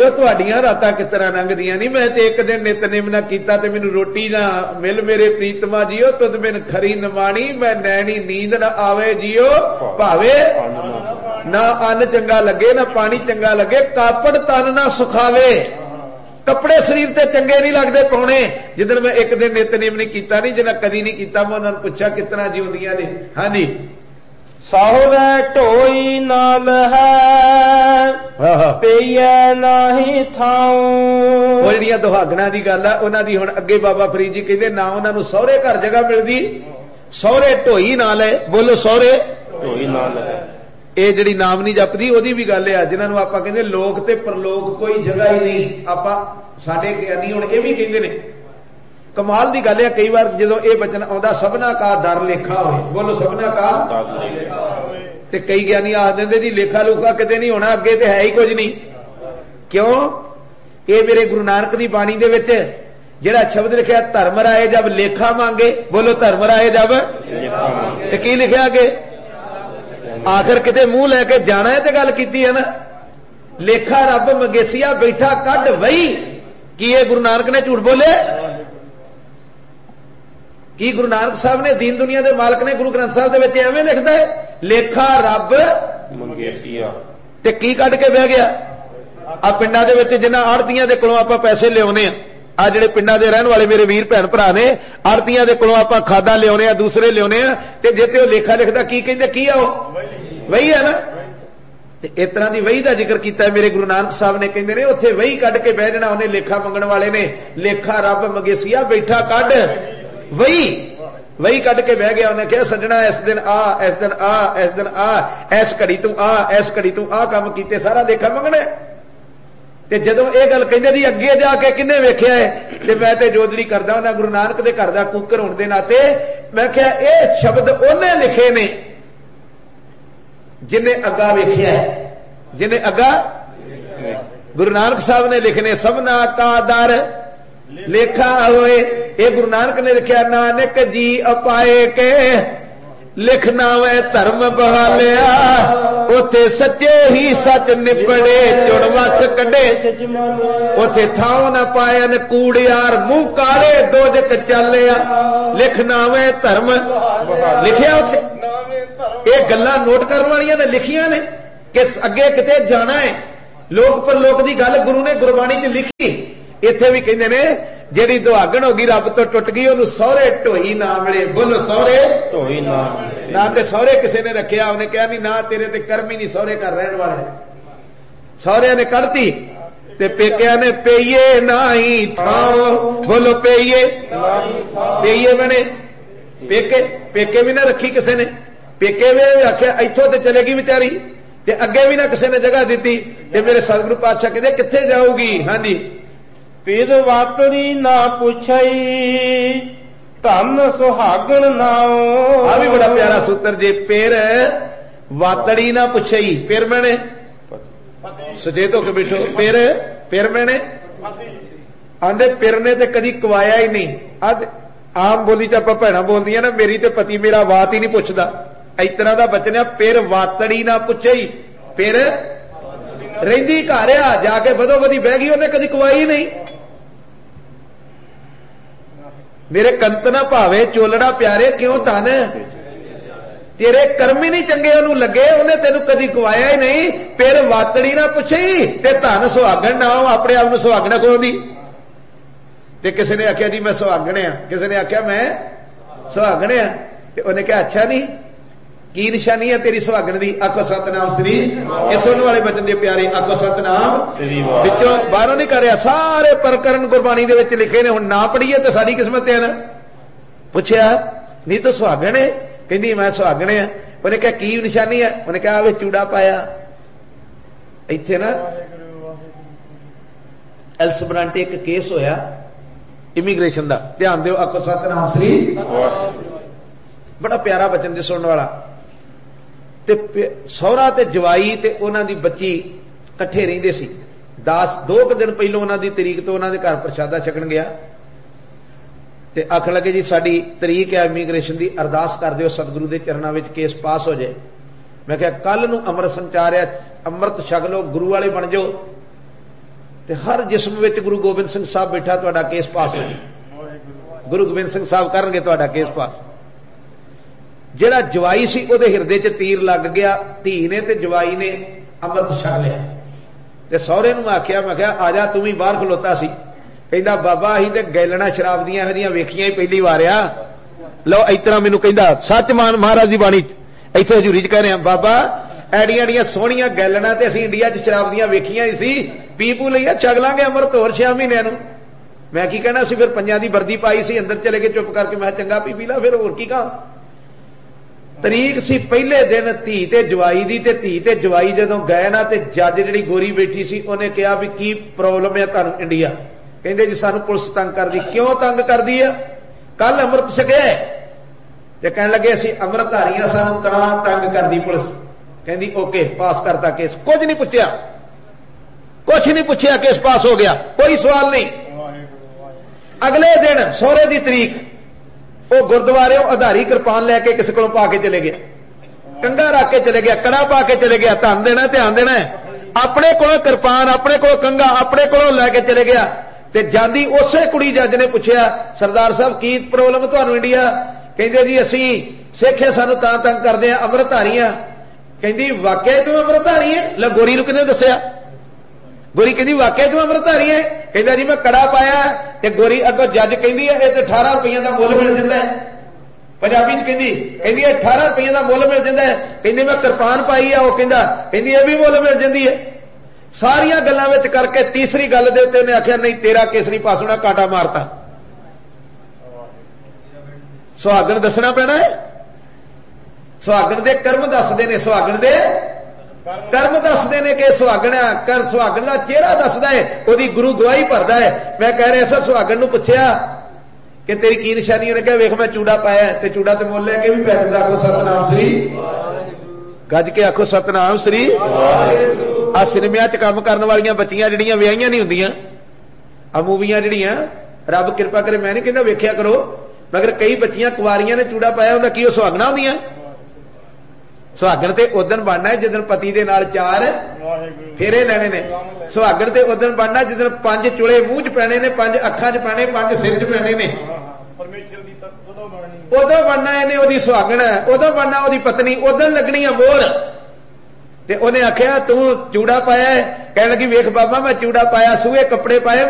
भाईओ तुहाडियां रातां किस तरह लंघदियां नहीं। मैं ते एक दिन नितनेम ना कीता ते मैनूं रोटी ना मिल मेरे प्रीतमा जियो, तुद बिन खरी नमाणी, मैं नैनी नींद ना आवे जियो, भावे ना अन्न चंगा लगे ना पानी चंगा लगे, कापड़ तन ना सुखावे। कपड़े शरीर ते चंगे नहीं लगते पाने। जिदन मैं एक दिन नितनेम नहीं कीता नहीं, जिन्हें कदी नहीं कीता, मैं उन्होंने पूछा कितना जीवदियां ने। हाँ जी, साहुरे ढोई नाल है पेइए नाही थाऊ। वो जिहड़ियां दुहागणां दी गल है उन्हां दी हुण अगे बाबा फरीद जी कहंदे ना उन्हां नूं सहुरे घर जगह मिलदी, सहुरे ढोई नाल है। बोलो सहुरे ढोई नाल है। ਇਹ ਜਿਹੜੀ ਨਾਮ ਨਹੀਂ ਜਪਦੀ ਉਹਦੀ ਵੀ ਗੱਲ ਆ, ਜਿਨ੍ਹਾਂ ਨੂੰ ਆਪਾਂ ਕਹਿੰਦੇ ਲੋਕ ਤੇ ਪਰਲੋਕ ਕੋਈ ਜਗ੍ਹਾ ਹੀ ਨਹੀਂ। ਆਪਾਂ ਸਾਡੇ ਗਿਆਨੀ ਹੁਣ ਇਹ ਵੀ ਕਹਿੰਦੇ ਨੇ। ਕਮਾਲ ਦੀ ਗੱਲ ਆ, ਕਈ ਵਾਰ ਜਦੋਂ ਇਹ ਬਚਨ ਆਉਂਦਾ ਸਭਨਾ ਕਾ ਦਰ ਲੇਖਾ ਹੋਏ, ਬੋਲੋ ਸਭਨਾ ਕਾ ਤੇ ਕਈ ਗਿਆਨੀ ਆਖ ਦਿੰਦੇ ਜੀ ਲੇਖਾ ਲੂਖਾ ਕਿਤੇ ਨਹੀਂ ਹੋਣਾ, ਅੱਗੇ ਤੇ ਹੈ ਹੀ ਕੁਝ ਨਹੀਂ। ਕਿਉਂ? ਇਹ ਮੇਰੇ ਗੁਰੂ ਨਾਨਕ ਦੀ ਬਾਣੀ ਦੇ ਵਿੱਚ ਜਿਹੜਾ ਸ਼ਬਦ ਲਿਖਿਆ ਧਰਮ ਰਾਏ ਜਬ ਲੇਖਾ ਮੰਗੇ, ਬੋਲੋ ਧਰਮ ਰਾਏ ਜਬ, ਤੇ ਕੀ ਲਿਖਿਆ ਅੱਗੇ? आखिर किते मुंह लैके जाना है तो गल कीती है ना। लेखा रब मंगेसिया बैठा कड वही। की ये गुरु नानक ने झूठ बोले? की गुरु नानक साहब ने दीन दुनिया के मालक ने गुरु ग्रंथ साहब के एवं लिखता है लेखा रब मंगेसिया ते की कड के बह गया? आ पिंडां दे विच जिन्हां आड़तियां दे कोलों आपां पैसे लिआउने आ, आ जिहड़े पिंडां दे रहण वाले मेरे वीर भैण भरा ने, आड़तियां दे कोलों आपां खादा लिआउने आ, दूसरे लिआउने आ, ते जे ते ओ लेखा लिखदा की कहंदे की आ ओ वही है ना। इस तरह की वही का जिक्र किया मेरे गुरु नानक साहब ने, कहते ने उत्थे वही कढ़ के बह जाना। उन्हें लेखा मंगण वाले ने लेखा रब मंगेसिया बैठा कढ़ वही कढ़ के बह गया। उन्हें कहा सजना इस दिन आ, इस दिन आ, इस दिन आ, इस घड़ी तू आ, इस घड़ी तू आ काम कीते, सारा लेखा मंगना। ते जदों ये गल कहंदे जी अगे जाके किन्ने वेख्या है, ते मैं ते जोदड़ी करदा उन्हां गुरु नानक दे घर दा कूकर होण दे नाते मैं कहा ये शब्द उन्हें लिखे ने जिन्हें अगा वेख्या है, जिन्हें अगा गुरु नानक साहब ने लिखने सबना का दर लेखा होए। ये गुरु नानक ने लिखा नानक जी अपाए के लिखना वे धर्म बहालिया, उथे सच्चे ही सच निपड़े जुड़ वख कढे, उथे थाव न पाए न कूड़ियार मुंह काले दोजक चलिया, लिखना वे धर्म लिखिया उथे। ये गल्लां नोट करने वालियां ने लिखियां ने कि अगे किते जाना है। लोक पर लोक दी गल गुरु ने गुरबाणी च लिखी। इत्थे भी कहंदे ने जेड़ी दुहागण होगी रब तो टुट गई ओनू सहुरे ढोई ना मिले, बोलो सहुरे ढोई ना ना ते सहुरे किसी ने रखिया, उन्हें कहा नहीं ना तेरे ते कर्म ही नहीं सहुरे घर रहने वाले। सहुरे ने कढ़ती ते पेकिया ने पेइए ना ही थाओ, बोलो पेइए पेइए बने पेके, पेके भी ना रखी किसी ने। पेके वे आख्या इथों ते चलेगी बेचारी, ते अगे भी ना किसी ने जगह दी। ते मेरे सतगुरु पातशाह कहते कित्थे जाऊगी? हाँ जी, पीर वातड़ी ना पुछई धन सुहागण नाओ। आ भी बड़ा प्यारा सूत्र जे, पेर वातड़ी ना पुछई। पेर मैंने सचेत होके बैठो, पेर पेर मैंने आंदे पेर ने ते कदी कवाया ही नहीं। अद आम बोली च आपां भैणां बोलदियां ना मेरी ते पति मेरा वात ही नहीं पुछदा, इस तरह का बचन है पेर वातड़ी ना पुछई। पेर रहिंदी घर आ जाके बदो बदी बह गई, उन्हें कदी कवाई नहीं। मेरे कंत ना भावे चोलड़ा प्यारे क्यों धन, तेरे कर्म ही नहीं चंगे उन्होंने लगे, उन्हें तेन कदी कवाया ही नहीं। पेर वातड़ी ना पुछई ते धन सुहागण ना हो, अपने आप सुहागण खोदी। ते किसी ने आख्या जी मैं सुहागण आ, किसी ने आख्या मैं सुहागण आ, ते उन्हें कहा अच्छा नहीं की निशानी है तेरी सुहागण दी? आखो सतनाम श्री। ये सुनने वाले बचन जे प्यारे, आखो सतनाम विचों बाहरों नहीं कर रहा, सारे प्रकरण गुरबाणी दे विच लिखे ने। हुण ना पढ़ीए तो साडी किस्मत है ना। पुछया नहीं तो सुहागण है? कहंदी मैं सुहागण है। उन्हें कहा की निशानी है? उन्हें कहा वे चूड़ा पाया। इत्थे ना एल्सब्रांटे एक केस होया इमीग्रेशन का, ध्यान दिओ। आखो सतनाम श्री। बड़ा प्यारा बचन जे सुनने वाला। ते सहुरा ते जवाई ते उन्हां दी बच्ची इकट्ठे रहिंदे सी। 2 दिन पहलों उन्हां दी तरीक तो उन्हां दे घर प्रशादा छकण गया ते आखण लगे जी साडी तरीक है इमीग्रेशन दी, अरदास कर दिओ सतगुरु दे चरणां विच केस पास हो जाए। मैं कहा कल नूं अमृत संचार है, अमृत छक लो, गुरु वाले बन जाओ। ਤੇ ਹਰ ਜਿਸਮ ਵਿੱਚ ਗੁਰੂ ਗੋਬਿੰਦ ਸਿੰਘ ਸਾਹਿਬ ਬੈਠਾ, ਤੁਹਾਡਾ ਕੇਸ ਪਾਸ ਹੋ ਜੀ। ਗੁਰੂ ਗੋਬਿੰਦ ਸਿੰਘ ਸਾਹਿਬ ਕਰਨਗੇ ਤੁਹਾਡਾ ਕੇਸ ਪਾਸ। ਜਿਹੜਾ ਜਵਾਈ ਸੀ ਉਹਦੇ ਹਿਰਦੇ 'ਚ ਤੀਰ ਲੱਗ ਗਿਆ, ਧੀ ਨੇ ਤੇ ਜਵਾਈ ਨੇ ਅੰਮ੍ਰਿਤ ਛਕ ਲਿਆ। ਤੇ ਸਹੁਰੇ ਨੂੰ ਮੈਂ ਕਿਹਾ ਆ ਜਾ, ਤੂੰ ਵੀ ਬਾਹਰ ਖਲੋਤਾ ਸੀ। ਕਹਿੰਦਾ ਬਾਬਾ ਅਸੀਂ ਤੇ ਗੈਲਣਾ ਸ਼ਰਾਬ ਦੀਆਂ ਇਹੋ ਜਿਹੀਆਂ ਵੇਖੀਆਂ ਹੀ ਪਹਿਲੀ ਵਾਰ ਆ। ਲਓ ਇਸ ਤਰ੍ਹਾਂ ਮੈਨੂੰ ਕਹਿੰਦਾ, ਸੱਚ ਮਾਨ ਮਹਾਰਾਜ ਦੀ ਬਾਣੀ ਇੱਥੇ ਹਜ਼ੂਰੀ 'ਚ ਕਹਿ ਰਿਹਾ, ਬਾਬਾ ਐਡੀਆਂ ਸੋਹਣੀਆਂ ਗੈਲਣਾ ਤੇ ਅਸੀਂ ਇੰਡੀਆ 'ਚ ਸ਼ਰਾਬ ਦੀਆਂ ਵੇਖੀਆਂ ਹੀ ਸੀ, ਪੀਪੂ ਲਈਆ ਛਕ ਲਾਂਗੇ ਅੰਮ੍ਰਿਤ ਹੋਰ 6 ਮਹੀਨਿਆਂ ਨੂੰ। ਮੈਂ ਕੀ ਕਹਿਣਾ ਸੀ, ਫਿਰ ਪੰਜਾਂ ਦੀ ਵਰਦੀ ਪਾਈ ਸੀ, ਅੰਦਰ ਚਲੇ ਗਏ ਚੁੱਪ ਕਰਕੇ। ਮੈਂ ਚੰਗਾ ਪੀ ਲਾ, ਫਿਰ ਹੋਰ ਕੀ ਕਹਾਂ। ਤਰੀਕ ਸੀ ਪਹਿਲੇ ਦਿਨ ਧੀ ਤੇ ਜਵਾਈ ਦੀ, ਤੇ ਧੀ ਤੇ ਜਵਾਈ ਜਦੋਂ ਗਏ ਨਾ ਤੇ ਜੱਜ ਜਿਹੜੀ ਗੋਰੀ ਬੈਠੀ ਸੀ ਉਹਨੇ ਕਿਹਾ ਵੀ ਕੀ ਪ੍ਰੋਬਲਮ ਹੈ ਤੁਹਾਨੂੰ ਇੰਡੀਆ? ਕਹਿੰਦੇ ਜੀ ਸਾਨੂੰ ਪੁਲਿਸ ਤੰਗ ਕਰਦੀ। ਕਿਉਂ ਤੰਗ ਕਰਦੀ ਆ? ਕੱਲ ਅੰਮ੍ਰਿਤ ਛਕਿਆ ਤੇ ਕਹਿਣ ਲੱਗੇ ਅਸੀਂ ਅੰਮ੍ਰਿਤਧਾਰੀਆਂ, ਸਾਨੂੰ ਤਾਂ ਤੰਗ ਕਰਦੀ ਪੁਲਿਸ। ਕਹਿੰਦੀ ਓਕੇ, ਪਾਸ ਕਰਤਾ ਕੇਸ। ਕੁਝ ਨਹੀਂ ਪੁੱਛਿਆ, ਕੁਛ ਨਹੀਂ ਪੁੱਛਿਆ, ਕੇਸ ਪਾਸ ਹੋ ਗਿਆ, ਕੋਈ ਸਵਾਲ ਨਹੀਂ। ਅਗਲੇ ਦਿਨ ਸਹੁਰੇ ਦੀ ਤਰੀਕ, ਉਹ ਗੁਰਦੁਆਰਿਓਂ ਆਧਾਰੀ ਕਿਰਪਾਨ ਲੈ ਕੇ ਕਿਸੇ ਕੋਲੋਂ ਪਾ ਕੇ ਚਲੇ ਗਿਆ, ਕੰਘਾ ਰੱਖ ਕੇ ਚਲੇ ਗਿਆ, ਕੜਾ ਪਾ ਕੇ ਚਲੇ ਗਿਆ। ਧਿਆਨ ਦੇਣਾ, ਧਿਆਨ ਦੇਣਾ। ਆਪਣੇ ਕੋਲੋਂ ਕਿਰਪਾਨ, ਆਪਣੇ ਕੋਲੋਂ ਕੰਘਾ, ਆਪਣੇ ਕੋਲੋਂ ਲੈ ਕੇ ਚਲੇ ਗਿਆ। ਤੇ ਜਾਂਦੀ ਉਸੇ ਕੁੜੀ ਜੱਜ ਨੇ ਪੁੱਛਿਆ, ਸਰਦਾਰ ਸਾਹਿਬ ਕੀ ਪ੍ਰੋਬਲਮ ਤੁਹਾਨੂੰ ਇੰਡੀਆ? ਕਹਿੰਦੇ ਜੀ ਅਸੀਂ ਸਿੱਖ ਆ, ਸਾਨੂੰ ਤਾਂ ਤੰਗ ਕਰਦੇ ਆ, ਅੰਮ੍ਰਿਤਧਾਰੀ ਆ। ਕਹਿੰਦੀ ਵਾਕਿਆ ਤੂੰ ਅੰਮ੍ਰਿਤਧਾਰੀ ਹੈ? ਲੈ ਗੋਰੀ ਨੂੰ ਕਿਹਨੇ ਦੱਸਿਆ? ਗੋਰੀ ਕਹਿੰਦੀ ਵਾਕਿਆ ਤੂੰ ਅੰਮ੍ਰਿਤਧਾਰੀ ਹੈ? ਕਹਿੰਦਾ ਜੀ ਮੈਂ ਕੜਾ ਪਾਇਆ। ਤੇ ਗੋਰੀ ਅੱਗੋਂ ਜੱਜ ਕਹਿੰਦੀ ਹੈ ਇਹ ਤੇ 18 ਰੁਪਈਆਂ ਦਾ ਮੁੱਲ ਮਿਲ ਜਾਂਦਾ ਹੈ। ਪੰਜਾਬੀ ਚ ਕਹਿੰਦੀ 18 ਰੁਪਈਆਂ ਦਾ ਮੁੱਲ ਮਿਲ ਜਾਂਦਾ ਹੈ। ਕਹਿੰਦੀ ਮੈਂ ਕਿਰਪਾਨ ਪਾਈ ਆ। ਉਹ ਕਹਿੰਦੀ ਇਹ ਵੀ ਮੁੱਲ ਮਿਲ ਜਾਂਦੀ ਹੈ। ਸਾਰੀਆਂ ਗੱਲਾਂ ਵਿੱਚ ਕਰਕੇ ਤੀਸਰੀ ਗੱਲ ਦੇ ਉੱਤੇ ਉਹਨੇ ਆਖਿਆ ਨਹੀਂ ਤੇਰਾ ਕੇਸ ਨਹੀਂ ਪਾਸ ਹੋਣਾ, ਕਾਂਟਾ ਮਾਰਤਾ। ਸੁਹਾਗਣ ਦੱਸਣਾ ਪੈਣਾ ਹੈ। ਸੁਹਾਗਣ ਦੇ ਕਰਮ ਦੱਸਦੇ ਨੇ, ਸੁਹਾਗਣ ਦੇ ਕਰਮ ਦੱਸਦੇ ਨੇ ਕਿ ਸੁਹਾਗਣ ਕਰ, ਸੁਹਾਗਣ ਦਾ ਚਿਹਰਾ ਦੱਸਦਾ ਹੈ, ਉਹਦੀ ਗੁਰੂ ਗਵਾਹੀ ਭਰਦਾ ਹੈ। ਮੈਂ ਕਹਿ ਰਿਹਾ ਸੀ ਸੁਹਾਗਣ ਨੂੰ ਪੁੱਛਿਆ ਕਿ ਤੇਰੀ ਕੀ ਨਿਸ਼ਾਨੀ? ਉਹਨੇ ਕਿਹਾ ਵੇਖ ਮੈਂ ਚੂੜਾ ਪਾਇਆ, ਤੇ ਚੂੜਾ ਤੇ ਮੁੱਲ ਲੈ ਕੇ ਵੀ ਪੈ ਜਾਂਦਾ। ਆਖੋ ਸਤਨਾਮ ਸ੍ਰੀ, ਗੱਜ ਕੇ ਆਖੋ ਸਤਨਾਮ ਸ੍ਰੀ। ਆ ਸਿਨੇਮਿਆਂ 'ਚ ਕੰਮ ਕਰਨ ਵਾਲੀਆਂ ਬੱਚੀਆਂ ਜਿਹੜੀਆਂ ਵਿਆਹੀਆਂ ਨਹੀਂ ਹੁੰਦੀਆਂ, ਆ ਮੂਵੀਆਂ ਜਿਹੜੀਆਂ, ਰੱਬ ਕਿਰਪਾ ਕਰੇ, ਮੈਂ ਨਹੀਂ ਕਹਿੰਦਾ ਵੇਖਿਆ ਕਰੋ, ਮਗਰ ਕਈ ਬੱਚੀਆਂ ਕੁਆਰੀਆਂ ਨੇ ਚੂੜਾ ਪਾਇਆ ਹੁੰਦਾ, ਕੀ ਉਹ ਸੁਹਾਗਣਾ ਹੁੰਦੀਆਂ? ਸੁਹਾਗਣ ਤੇ ਉਦਣ ਬਣਨਾ ਹੈ ਜਿੱਦਣ ਪਤੀ ਦੇ ਨਾਲ 4 ਫੇਰੇ ਲੈਣੇ ਨੇ। ਸੁਹਾਗਣ ਤੇ ਉਦਣ ਬਣਨਾ ਜਿੱਦਣ 5 ਚੁਲੇ ਮੂੰਹ 'ਚ ਪੈਣੇ ਨੇ, 5 ਅੱਖਾਂ 'ਚ ਪੈਣੇ, 5 ਸਿਰ 'ਚ ਪੈਣੇ ਨੇ। ਉਦੋਂ ਬਣਨਾ ਇਹਨੇ ਉਹਦੀ ਸੁਹਾਗਣ, ਉਦੋਂ ਬਣਨਾ ਉਹਦੀ ਪਤਨੀ, ਉਦੋਂ ਲੱਗਣੀ ਆ ਮੋਹਰ। ਤੇ ਉਹਨੇ ਆਖਿਆ ਤੂੰ ਚੂੜਾ ਪਾਇਆ? ਕਹਿਣ ਲੱਗੀ ਵੇਖ ਬਾਬਾ ਮੈਂ ਚੂੜਾ ਪਾਇਆ, ਸੂਹੇ ਕੱਪੜੇ ਪਾਏ,